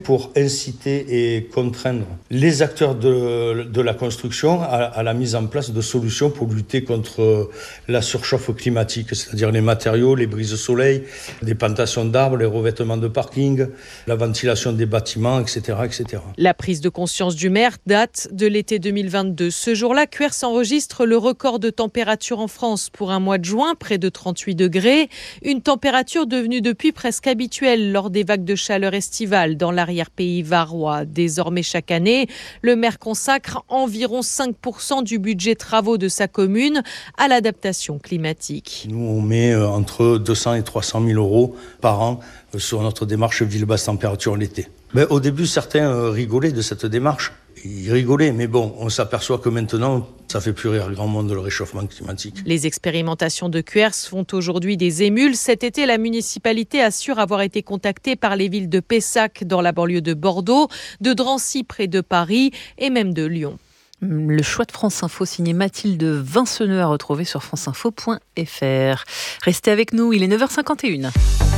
pour inciter et contraindre les acteurs de la construction à la mise en place de solutions pour lutter contre la surchauffe climatique, c'est-à-dire les matériaux, les brises soleil, les plantations d'arbres, les revêtements de parking, la ventilation des bâtiments, etc., etc. La prise de conscience du maire date de l'été 2022. Ce jour-là, Cuers enregistre le record de température en France pour un mois de juin, près de 38 degrés. Une température devenue depuis presque habituelle lors des vagues de chaleur estivales dans l'arrière-pays varois. Désormais, chaque année, le maire consacre environ 5% du budget travaux de sa commune à l'adaptation climatique. Nous, on met entre 200 et 300 000 euros par an sur notre démarche ville basse température l'été. Au début, certains rigolaient de cette démarche. Ils rigolaient, mais bon, on s'aperçoit que maintenant, ça fait plus rire grand monde le réchauffement climatique. Les expérimentations de Cuers font aujourd'hui des émules. Cet été, la municipalité assure avoir été contactée par les villes de Pessac dans la banlieue de Bordeaux, de Drancy près de Paris et même de Lyon. Le choix de France Info signé Mathilde Vinceneux à retrouver sur franceinfo.fr. Restez avec nous, il est 9h51.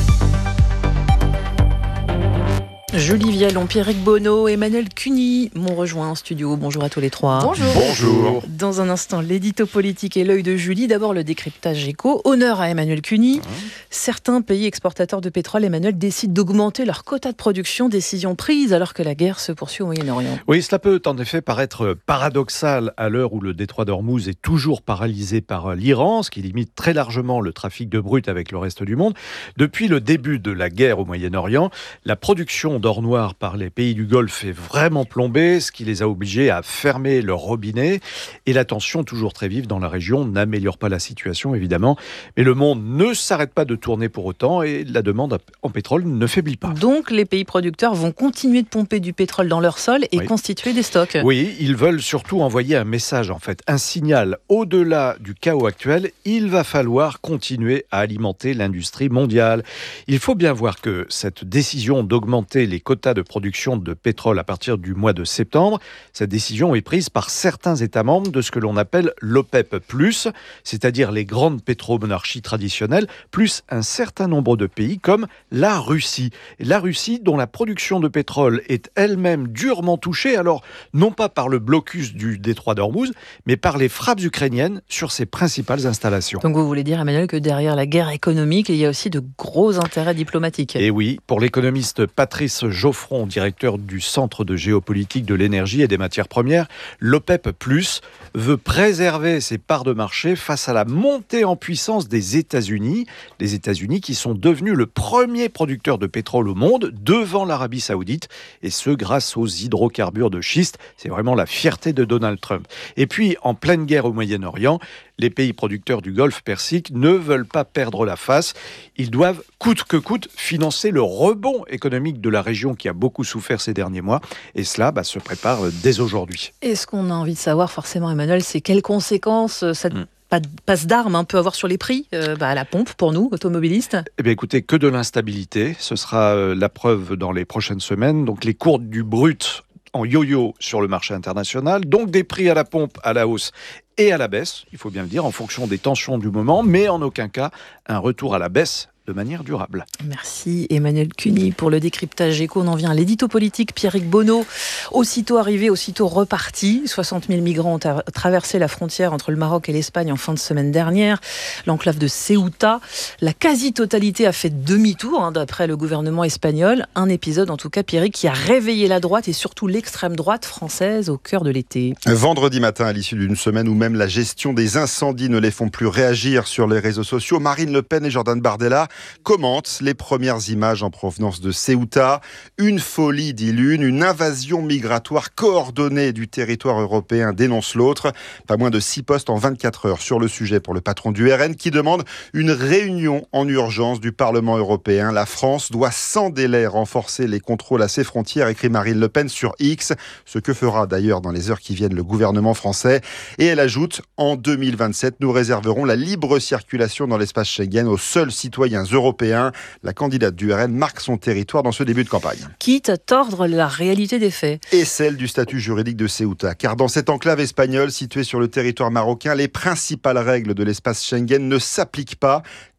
Julie Vialon, Pierrick Bonneau, Emmanuel Cuny m'ont rejoint en studio. Bonjour à tous les trois. Bonjour. Dans un instant, l'édito politique et l'œil de Julie. D'abord, le décryptage éco. Honneur à Emmanuel Cuny. Certains pays exportateurs de pétrole, Emmanuel, décident d'augmenter leur quota de production. Décision prise alors que la guerre se poursuit au Moyen-Orient. Oui, cela peut en effet paraître paradoxal à l'heure où le détroit d'Ormuz est toujours paralysé par l'Iran, ce qui limite très largement le trafic de brut avec le reste du monde. Depuis le début de la guerre au Moyen-Orient, la production d'or noir par les pays du Golfe est vraiment plombée, ce qui les a obligés à fermer leurs robinets. Et la tension, toujours très vive dans la région, n'améliore pas la situation, évidemment. Mais le monde ne s'arrête pas de tourner pour autant et la demande en pétrole ne faiblit pas. Donc, les pays producteurs vont continuer de pomper du pétrole dans leur sol et constituer des stocks. Oui, ils veulent surtout envoyer un message, en fait, un signal. Au-delà du chaos actuel, il va falloir continuer à alimenter l'industrie mondiale. Il faut bien voir que cette décision d'augmenter les quotas de production de pétrole à partir du mois de septembre, cette décision est prise par certains États membres de ce que l'on appelle l'OPEP+, c'est-à-dire les grandes pétromonarchies traditionnelles, plus un certain nombre de pays comme la Russie. La Russie, dont la production de pétrole est elle-même durement touchée, alors non pas par le blocus du détroit d'Ormuz, mais par les frappes ukrainiennes sur ses principales installations. Donc vous voulez dire, Emmanuel, que derrière la guerre économique, il y a aussi de gros intérêts diplomatiques. Et oui, pour l'économiste Patrice Geoffron, directeur du Centre de géopolitique de l'énergie et des matières premières, l'OPEP+, veut préserver ses parts de marché face à la montée en puissance des États-Unis. Les États-Unis qui sont devenus le premier producteur de pétrole au monde devant l'Arabie Saoudite, et ce grâce aux hydrocarbures de schiste. C'est vraiment la fierté de Donald Trump. Et puis, en pleine guerre au Moyen-Orient, les pays producteurs du Golfe Persique ne veulent pas perdre la face. Ils doivent, coûte que coûte, financer le rebond économique de la région qui a beaucoup souffert ces derniers mois. Et cela se prépare dès aujourd'hui. Et ce qu'on a envie de savoir forcément, Emmanuel, c'est quelles conséquences cette passe d'armes peut avoir sur les prix à la pompe pour nous, automobilistes. Eh bien, écoutez, que de l'instabilité. Ce sera la preuve dans les prochaines semaines. Donc les cours du brut en yo-yo sur le marché international, donc des prix à la pompe à la hausse et à la baisse, il faut bien le dire, en fonction des tensions du moment, mais en aucun cas un retour à la baisse de manière durable. Merci Emmanuel Cuny pour le décryptage éco. On en vient à l'édito politique. Pierrick Bonneau, aussitôt arrivé, aussitôt reparti. 60 000 migrants ont traversé la frontière entre le Maroc et l'Espagne en fin de semaine dernière. L'enclave de Ceuta. La quasi-totalité a fait demi-tour, d'après le gouvernement espagnol. Un épisode, en tout cas, Pierrick, qui a réveillé la droite et surtout l'extrême droite française au cœur de l'été. Vendredi matin, à l'issue d'une semaine où même la gestion des incendies ne les font plus réagir sur les réseaux sociaux, Marine Le Pen et Jordan Bardella commentent les premières images en provenance de Ceuta. Une folie, dit l'une, une invasion migratoire coordonnée du territoire européen, dénonce l'autre. Pas moins de 6 postes en 24 heures sur le sujet pour le patron du RN qui demande une réunion en urgence du Parlement européen. La France doit sans délai renforcer les contrôles à ses frontières, écrit Marine Le Pen sur X, ce que fera d'ailleurs dans les heures qui viennent le gouvernement français. Et elle ajoute, en 2027, nous réserverons la libre circulation dans l'espace Schengen aux seuls citoyens européens. La candidate du RN marque son territoire dans ce début de campagne. Quitte à tordre la réalité des faits. Et celle du statut juridique de Ceuta. Car dans cette enclave espagnole située sur le territoire marocain, les principales règles de l'espace Schengen ne s'appliquent pas.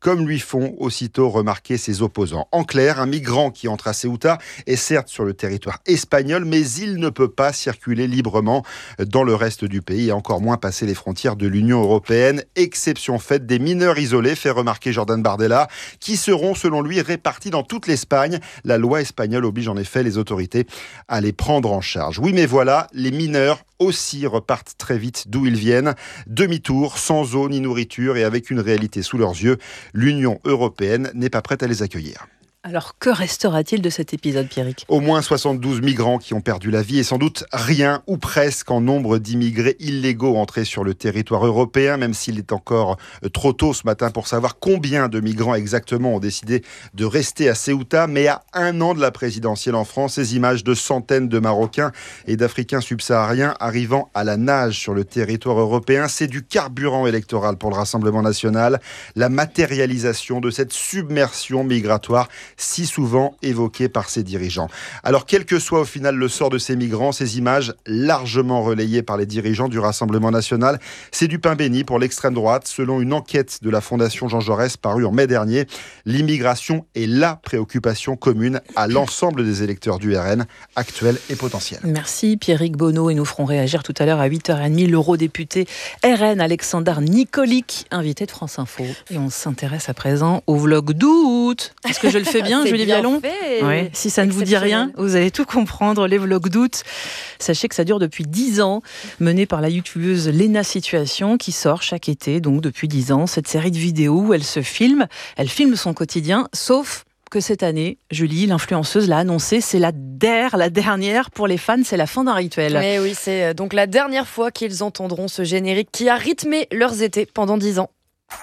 comme lui font aussitôt remarquer ses opposants. En clair, un migrant qui entre à Ceuta est certes sur le territoire espagnol, mais il ne peut pas circuler librement dans le reste du pays et encore moins passer les frontières de l'Union européenne. Exception faite des mineurs isolés, fait remarquer Jordan Bardella, qui seront selon lui répartis dans toute l'Espagne. La loi espagnole oblige en effet les autorités à les prendre en charge. Oui, mais voilà, les mineurs aussi repartent très vite d'où ils viennent. Demi-tour, sans eau ni nourriture et avec une réalité sous leurs yeux. L'Union européenne n'est pas prête à les accueillir. Alors, que restera-t-il de cet épisode, Pierrick ? Au moins 72 migrants qui ont perdu la vie et sans doute rien ou presque en nombre d'immigrés illégaux entrés sur le territoire européen, même s'il est encore trop tôt ce matin pour savoir combien de migrants exactement ont décidé de rester à Ceuta. Mais à 1 an de la présidentielle en France, ces images de centaines de Marocains et d'Africains subsahariens arrivant à la nage sur le territoire européen, c'est du carburant électoral pour le Rassemblement national, la matérialisation de cette submersion migratoire si souvent évoquée par ses dirigeants. Alors, quel que soit au final le sort de ces migrants, ces images largement relayées par les dirigeants du Rassemblement national, c'est du pain béni pour l'extrême droite. Selon une enquête de la Fondation Jean Jaurès parue en mai dernier, l'immigration est la préoccupation commune à l'ensemble des électeurs du RN, actuels et potentiels. Merci Pierrick Bonneau, et nous ferons réagir tout à l'heure à 8h30 l'eurodéputé RN Alexander Nikolic, invité de France Info. Et on s'intéresse à présent au vlog d'août. Est-ce que je le fais bien, Julie Vialon ? Ouais. Si ça ne vous dit rien, vous allez tout comprendre. Les vlogs d'août, sachez que ça dure depuis 10 ans, mené par la youtubeuse Léna Situation, qui sort chaque été, donc depuis 10 ans, cette série de vidéos où elle filme son quotidien, sauf que cette année, Julie, l'influenceuse, l'a annoncé, c'est la dernière pour les fans, c'est la fin d'un rituel. Mais oui, c'est donc la dernière fois qu'ils entendront ce générique qui a rythmé leurs étés pendant 10 ans.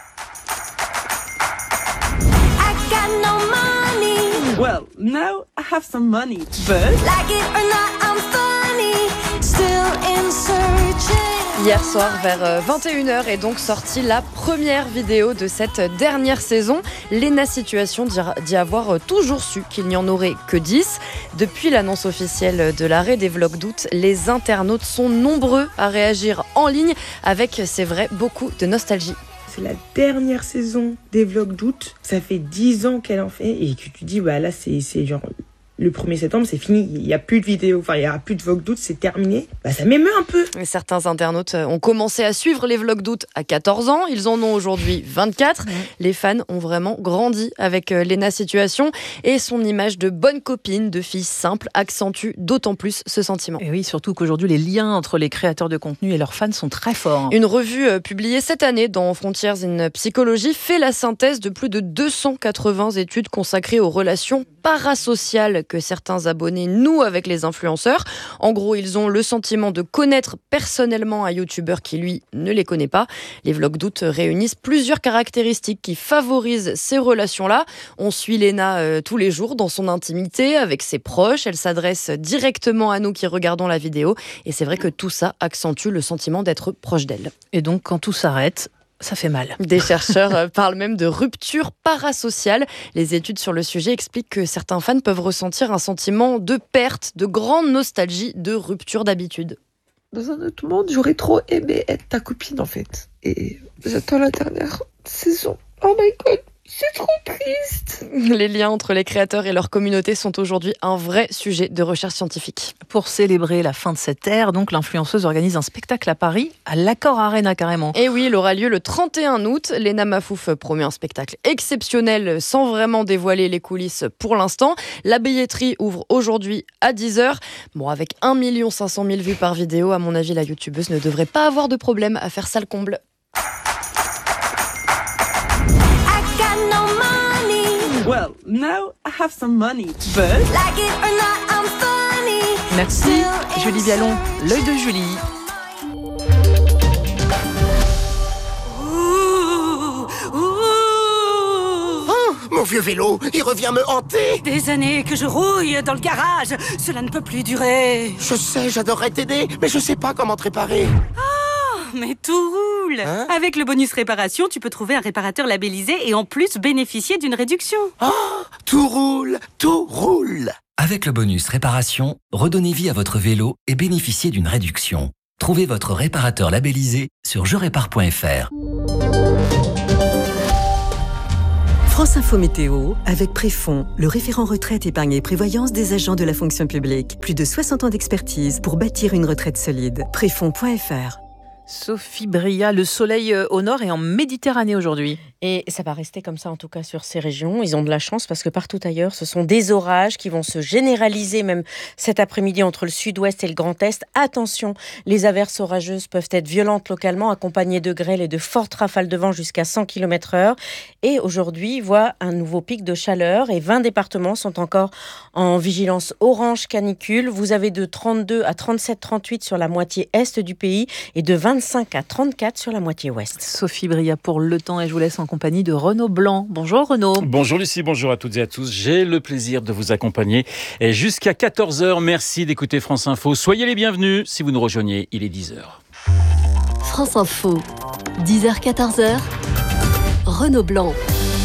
Well, now I have some money, but... Like it or not, I'm funny, still in searching. Hier soir, vers 21h, est donc sortie la première vidéo de cette dernière saison. Léna Situation dit avoir toujours su qu'il n'y en aurait que 10. Depuis l'annonce officielle de l'arrêt des vlogs d'août, les internautes sont nombreux à réagir en ligne avec, c'est vrai, beaucoup de nostalgie. C'est la dernière saison des vlogs d'août. Ça fait 10 ans qu'elle en fait et que tu dis, bah là, c'est genre le 1er septembre, c'est fini. Il n'y a plus de vidéos, enfin, il n'y a plus de vlogs d'août, c'est terminé. Bah, ça m'émeut un peu. Et certains internautes ont commencé à suivre les vlogs d'août à 14 ans. Ils en ont aujourd'hui 24. Les fans ont vraiment grandi avec Léna Situation et son image de bonne copine, de fille simple, accentue d'autant plus ce sentiment. Et oui, surtout qu'aujourd'hui, les liens entre les créateurs de contenu et leurs fans sont très forts. Une revue publiée cette année dans Frontiers in Psychology fait la synthèse de plus de 280 études consacrées aux relations parasociales que certains abonnés nouent avec les influenceurs. En gros, ils ont le sentiment de connaître personnellement un youtubeur qui, lui, ne les connaît pas. Les vlogs d'août réunissent plusieurs caractéristiques qui favorisent ces relations-là. On suit Léna tous les jours dans son intimité, avec ses proches. Elle s'adresse directement à nous qui regardons la vidéo. Et c'est vrai que tout ça accentue le sentiment d'être proche d'elle. Et donc, quand tout s'arrête, ça fait mal. Des chercheurs parlent même de rupture parasociale. Les études sur le sujet expliquent que certains fans peuvent ressentir un sentiment de perte, de grande nostalgie, de rupture d'habitude. Dans un autre monde, j'aurais trop aimé être ta copine en fait. Et j'attends la dernière saison. Oh my god, c'est trop triste. Les liens entre les créateurs et leur communauté sont aujourd'hui un vrai sujet de recherche scientifique. Pour célébrer la fin de cette ère, donc l'influenceuse organise un spectacle à Paris, à l'Accor Arena carrément. Et oui, il aura lieu le 31 août. Léna Mafouf promet un spectacle exceptionnel sans vraiment dévoiler les coulisses pour l'instant. La billetterie ouvre aujourd'hui à 10h. Bon, avec 1 500 000 vues par vidéo, à mon avis, la youtubeuse ne devrait pas avoir de problème à faire ça le comble. Well, now I have some money, but... Like it or not, I'm funny. Merci, Julie Vialon. L'œil de Julie. Mon vieux vélo, il revient me hanter. Des années que je rouille dans le garage. Cela ne peut plus durer. Je sais, j'adorerais t'aider, mais je sais pas comment te réparer. Mais tout roule. Hein ? Avec le bonus réparation, tu peux trouver un réparateur labellisé et en plus bénéficier d'une réduction. Oh, tout roule, tout roule. Avec le bonus réparation, redonnez vie à votre vélo et bénéficiez d'une réduction. Trouvez votre réparateur labellisé sur jerépare.fr. France Info Météo avec Préfond, le référent retraite, épargne et prévoyance des agents de la fonction publique. Plus de 60 ans d'expertise pour bâtir une retraite solide. Préfond.fr. Sophie Bria, le soleil au nord et en Méditerranée aujourd'hui. Et ça va rester comme ça en tout cas sur ces régions. Ils ont de la chance parce que partout ailleurs, ce sont des orages qui vont se généraliser même cet après-midi entre le sud-ouest et le Grand Est. Attention, les averses orageuses peuvent être violentes localement, accompagnées de grêle et de fortes rafales de vent jusqu'à 100 km/h. Et aujourd'hui, voit un nouveau pic de chaleur et 20 départements sont encore en vigilance orange canicule. Vous avez de 32 à 37, 38 sur la moitié est du pays et de 25 à 34 sur la moitié ouest. Sophie Bria pour Le Temps et je vous laisse en compagnie de Renaud Blanc. Bonjour Renaud. Bonjour Lucie, bonjour à toutes et à tous. J'ai le plaisir de vous accompagner jusqu'à 14h. Merci d'écouter France Info. Soyez les bienvenus si vous nous rejoignez, il est 10h. France Info, 10h-14h, Renaud Blanc.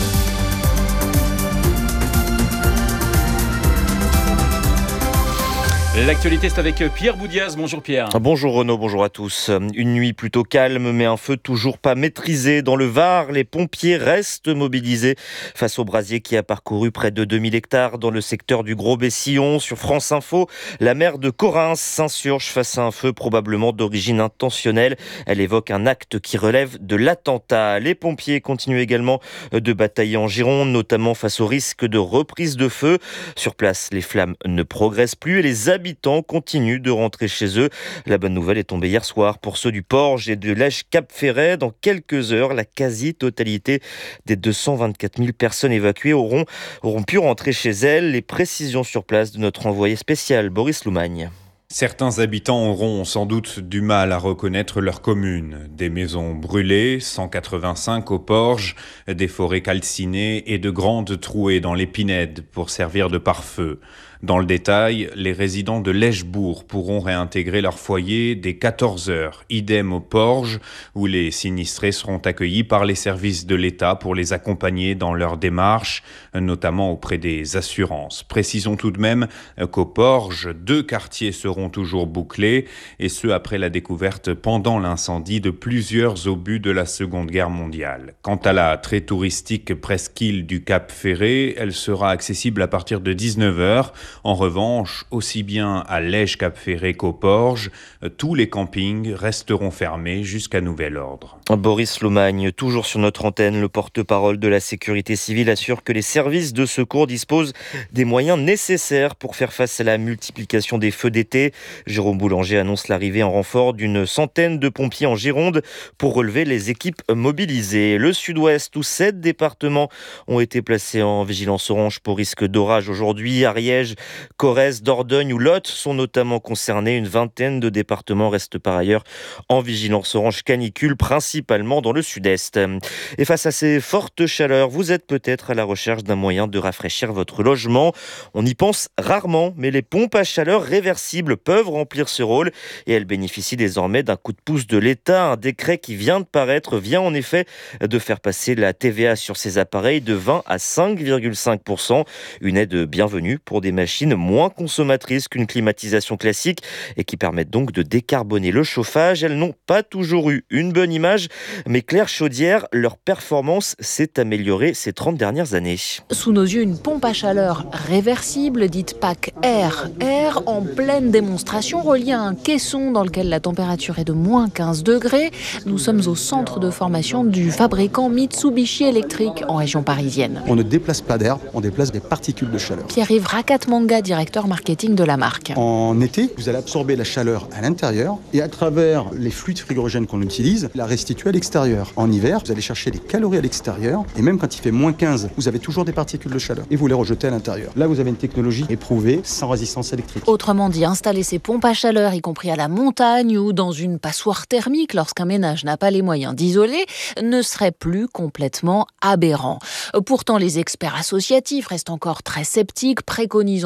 L'actualité, c'est avec Pierre Boudiaz. Bonjour Pierre. Bonjour Renaud, bonjour à tous. Une nuit plutôt calme, mais un feu toujours pas maîtrisé. Dans le Var, les pompiers restent mobilisés face au brasier qui a parcouru près de 2000 hectares dans le secteur du Gros-Bessillon. Sur France Info, la maire de Correns s'insurge face à un feu probablement d'origine intentionnelle. Elle évoque un acte qui relève de l'attentat. Les pompiers continuent également de batailler en Gironde, notamment face au risque de reprise de feu. Sur place, les flammes ne progressent plus et les habitants continuent de rentrer chez eux. La bonne nouvelle est tombée hier soir pour ceux du Porge et de Lège-Cap-Ferret. Dans quelques heures, la quasi-totalité des 224 000 personnes évacuées auront pu rentrer chez elles. Les précisions sur place de notre envoyé spécial, Boris Loumagne. Certains habitants auront sans doute du mal à reconnaître leur commune. Des maisons brûlées, 185 au Porge, des forêts calcinées et de grandes trouées dans les pinèdes pour servir de pare-feu. Dans le détail, les résidents de Lèchebourg pourront réintégrer leur foyer dès 14h. Idem au Porge, où les sinistrés seront accueillis par les services de l'État pour les accompagner dans leurs démarches, notamment auprès des assurances. Précisons tout de même qu'au Porge, 2 quartiers seront toujours bouclés, et ce après la découverte pendant l'incendie de plusieurs obus de la Seconde Guerre mondiale. Quant à la très touristique presqu'île du Cap Ferret, elle sera accessible à partir de 19h. En revanche, aussi bien à Lège-Cap-Ferret qu'au Porge, tous les campings resteront fermés jusqu'à nouvel ordre. Boris Loumagne, toujours sur notre antenne, le porte-parole de la sécurité civile assure que les services de secours disposent des moyens nécessaires pour faire face à la multiplication des feux d'été. Jérôme Boulanger annonce l'arrivée en renfort d'une centaine de pompiers en Gironde pour relever les équipes mobilisées. Le sud-ouest, où 7 départements ont été placés en vigilance orange pour risque d'orage aujourd'hui. Ariège, Corrèze, Dordogne ou Lot sont notamment concernés. Une vingtaine de départements restent par ailleurs en vigilance orange canicule, principalement dans le sud-est. Et face à ces fortes chaleurs, vous êtes peut-être à la recherche d'un moyen de rafraîchir votre logement. On y pense rarement, mais les pompes à chaleur réversibles peuvent remplir ce rôle et elles bénéficient désormais d'un coup de pouce de l'État. Un décret qui vient de paraître vient en effet de faire passer la TVA sur ces appareils de 20 à 5,5%. Une aide bienvenue pour des machines moins consommatrices qu'une climatisation classique et qui permettent donc de décarboner le chauffage. Elles n'ont pas toujours eu une bonne image, mais clair chaudière, leur performance s'est améliorée ces 30 dernières années. Sous nos yeux, une pompe à chaleur réversible, dite PAC Air. Air en pleine démonstration, reliée à un caisson dans lequel la température est de moins 15 degrés. Nous sommes au centre de formation du fabricant Mitsubishi Electric en région parisienne. On ne déplace pas d'air, on déplace des particules de chaleur. Pierre-Yves Rakat-Manga, directeur marketing de la marque. En été, vous allez absorber la chaleur à l'intérieur et à travers les fluides frigorigènes qu'on utilise, la restituer à l'extérieur. En hiver, vous allez chercher les calories à l'extérieur et même quand il fait moins 15, vous avez toujours des particules de chaleur et vous les rejetez à l'intérieur. Là, vous avez une technologie éprouvée sans résistance électrique. Autrement dit, installer ces pompes à chaleur, y compris à la montagne ou dans une passoire thermique lorsqu'un ménage n'a pas les moyens d'isoler, ne serait plus complètement aberrant. Pourtant, les experts associatifs restent encore très sceptiques, préconisant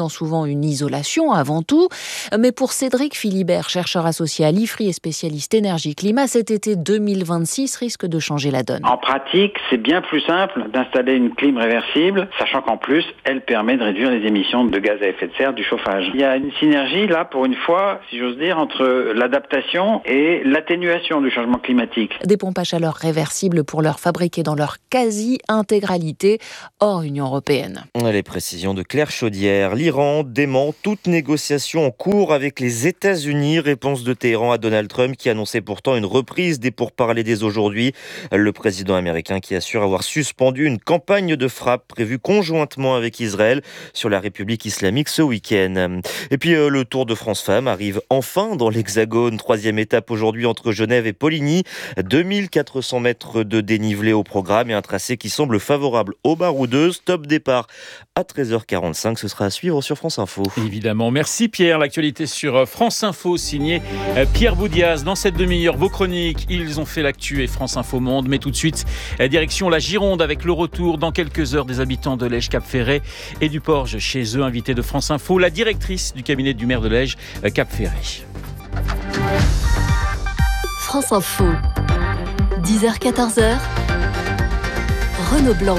refusant souvent une isolation avant tout. Mais pour Cédric Philibert, chercheur associé à l'IFRI et spécialiste énergie-climat, cet été 2026 risque de changer la donne. En pratique, c'est bien plus simple d'installer une clim réversible, sachant qu'en plus, elle permet de réduire les émissions de gaz à effet de serre du chauffage. Il y a une synergie là, pour une fois, si j'ose dire, entre l'adaptation et l'atténuation du changement climatique. Des pompes à chaleur réversibles pour leur fabriquer dans leur quasi-intégralité hors Union européenne. Les précisions de Claire Chaudière. L'Iran dément toute négociation en cours avec les États-Unis. Réponse de Téhéran à Donald Trump qui annonçait pourtant une reprise des pourparlers dès aujourd'hui. Le président américain qui assure avoir suspendu une campagne de frappe prévue conjointement avec Israël sur la République islamique ce week-end. Et puis le Tour de France Femmes arrive enfin dans l'Hexagone. 3e étape aujourd'hui entre Genève et Poligny. 2400 mètres de dénivelé au programme et un tracé qui semble favorable aux baroudeuses. Top départ à 13h45. Ce sera à suivre sur France Info. Évidemment. Merci Pierre. L'actualité sur France Info, signé Pierre Boudiaz. Dans cette demi-heure, vos chroniques, ils ont fait l'actu et France Info Monde. Mais tout de suite, direction la Gironde avec le retour dans quelques heures des habitants de Lège-Cap-Ferré et du Porge. Chez eux, invité de France Info, la directrice du cabinet du maire de Lège, Cap-Ferré. France Info, 10h-14h, Renaud Blanc.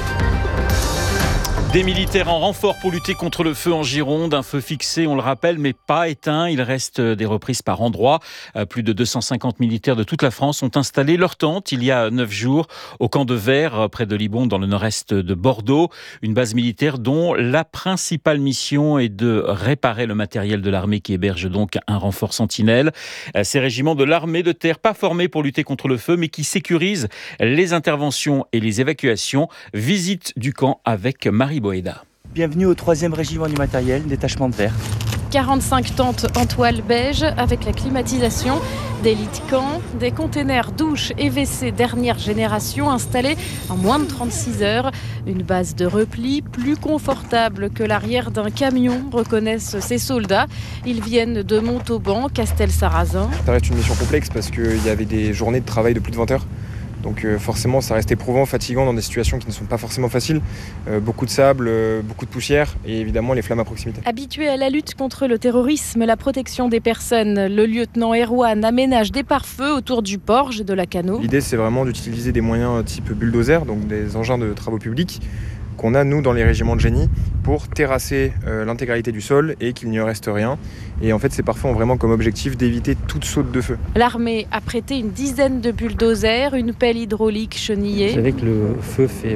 Des militaires en renfort pour lutter contre le feu en Gironde. Un feu fixé, on le rappelle, mais pas éteint. Il reste des reprises par endroits. Plus de 250 militaires de toute la France ont installé leur tente il y a 9 jours au camp de Vert, près de Libon, dans le nord-est de Bordeaux. Une base militaire dont la principale mission est de réparer le matériel de l'armée qui héberge donc un renfort sentinelle. Ces régiments de l'armée de terre, pas formés pour lutter contre le feu, mais qui sécurisent les interventions et les évacuations. Visite du camp avec Marie Boéda. Bienvenue au 3e régiment du matériel, détachement de Vert. 45 tentes en toile beige avec la climatisation, des lits de camp, des containers douches et WC dernière génération installés en moins de 36 heures. Une base de repli plus confortable que l'arrière d'un camion, reconnaissent ces soldats. Ils viennent de Montauban, Castelsarrasin. Ça reste une mission complexe parce qu'il y avait des journées de travail de plus de 20 heures. Donc forcément, ça reste éprouvant, fatigant dans des situations qui ne sont pas forcément faciles. Beaucoup de sable, beaucoup de poussière et évidemment les flammes à proximité. Habitué à la lutte contre le terrorisme, la protection des personnes, le lieutenant Erwan aménage des pare-feux autour du Porge et de la Cano. L'idée, c'est vraiment d'utiliser des moyens type bulldozer, donc des engins de travaux publics, qu'on a nous dans les régiments de génie pour terrasser l'intégralité du sol et qu'il n'y reste rien. Et en fait, ces pare-feux ont vraiment comme objectif d'éviter toute saute de feu. L'armée a prêté une dizaine de bulldozers, une pelle hydraulique chenillée. Vous savez que le feu fait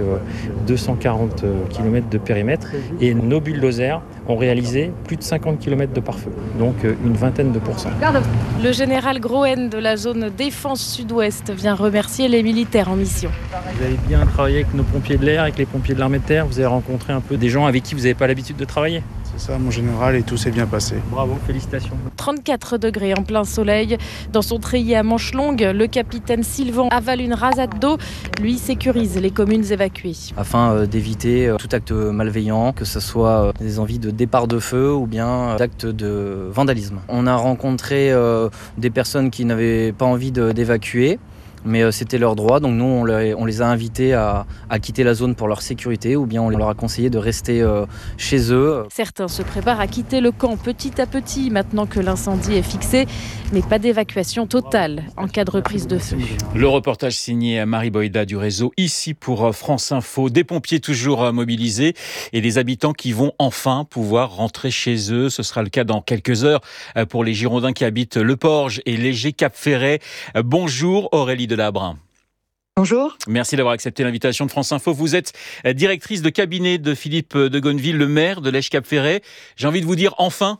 240 km de périmètre et nos bulldozers ont réalisé plus de 50 km de pare-feu, donc une vingtaine de pourcents. Le général Groen de la zone défense sud-ouest vient remercier les militaires en mission. Vous avez bien travaillé avec nos pompiers de l'air, avec les pompiers de l'armée de terre. Vous avez rencontré un peu des gens avec qui vous n'avez pas l'habitude de travailler. C'est ça, mon général, et tout s'est bien passé. Bravo, félicitations. 34 degrés en plein soleil. Dans son treillis à manches longues, le capitaine Sylvain avale une rasade d'eau. Lui sécurise les communes évacuées. Afin d'éviter tout acte malveillant, que ce soit des envies de départ de feu ou bien d'actes de vandalisme. On a rencontré des personnes qui n'avaient pas envie d'évacuer. Mais c'était leur droit, donc nous on les a invités à quitter la zone pour leur sécurité ou bien on leur a conseillé de rester chez eux. Certains se préparent à quitter le camp petit à petit maintenant que l'incendie est fixé, mais pas d'évacuation totale en cas de reprise de feu. Le reportage signé à Marie Boéda du réseau Ici pour France Info. Des pompiers toujours mobilisés et des habitants qui vont enfin pouvoir rentrer chez eux. Ce sera le cas dans quelques heures pour les Girondins qui habitent le Porge et Léger-Cap-Ferré. Bonjour Aurélie Delabrun. Bonjour. Merci d'avoir accepté l'invitation de France Info. Vous êtes directrice de cabinet de Philippe de Gonneville, le maire de Lège-Cap-Ferré. J'ai envie de vous dire enfin.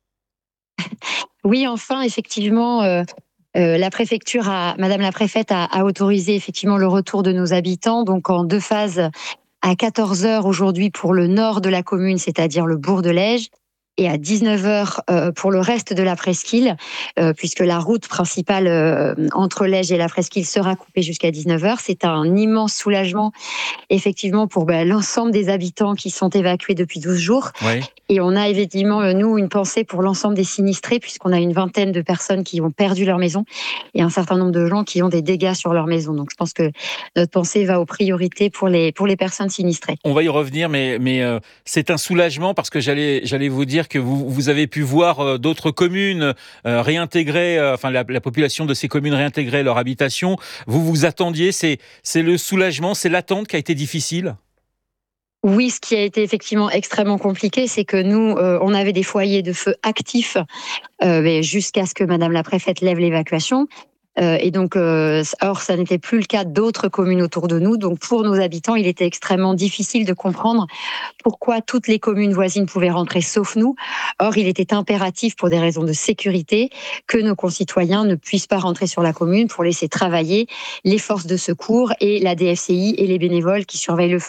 Oui, enfin, effectivement, la préfecture Madame la préfète a autorisé effectivement le retour de nos habitants, donc en 2 phases à 14h aujourd'hui pour le nord de la commune, c'est-à-dire le bourg de Lège, et à 19h pour le reste de la presqu'île, puisque la route principale entre Lège et la presqu'île sera coupée jusqu'à 19h. C'est un immense soulagement, effectivement, pour l'ensemble des habitants qui sont évacués depuis 12 jours. Oui. Et on a évidemment, nous, une pensée pour l'ensemble des sinistrés, puisqu'on a une vingtaine de personnes qui ont perdu leur maison et un certain nombre de gens qui ont des dégâts sur leur maison. Donc je pense que notre pensée va aux priorités pour les personnes sinistrées. On va y revenir, mais c'est un soulagement parce que j'allais vous dire que vous avez pu voir d'autres communes réintégrer, la population de ces communes réintégrer leur habitation. Vous vous attendiez, c'est le soulagement, c'est l'attente qui a été difficile? Oui, ce qui a été effectivement extrêmement compliqué, c'est que nous, on avait des foyers de feu actifs jusqu'à ce que Madame la préfète lève l'évacuation. Et donc, or, ça n'était plus le cas d'autres communes autour de nous. Donc, pour nos habitants, il était extrêmement difficile de comprendre pourquoi toutes les communes voisines pouvaient rentrer, sauf nous. Or, il était impératif, pour des raisons de sécurité, que nos concitoyens ne puissent pas rentrer sur la commune pour laisser travailler les forces de secours et la DFCI et les bénévoles qui surveillent le feu.